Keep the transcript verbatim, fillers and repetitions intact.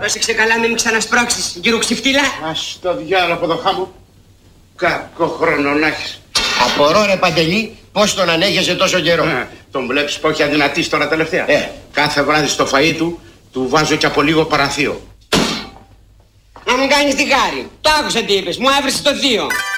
Πρόσεξε καλά, μην με ξανασπρώξεις, γυροξυφτήλα. Ας το διάλογο από το χάμο. Κακό χρόνο να έχεις. Απορώ ρε Παντελή, πώς τον ανέχεσαι τόσο καιρό. Ε, τον βλέπεις που έχει αδυνατήσει τώρα τελευταία. Ε. Κάθε βράδυ στο φαΐ του, του βάζω και από λίγο παραθείο. Να μου κάνεις τη χάρη. Το άκουσα τι είπες, μου έβρισε το θείο.